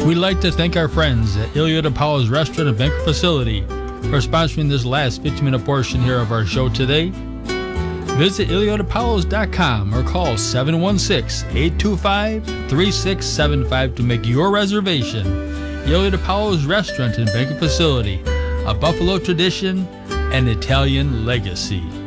We'd like to thank our friends at Ilio DiPaolo's Restaurant and Banquet Facility for sponsoring this last 15-minute portion here of our show today. Visit IlioDiPaolos.com or call 716-825-3675 to make your reservation. Ilio DiPaolo's Restaurant and Banquet Facility, a Buffalo tradition and Italian legacy.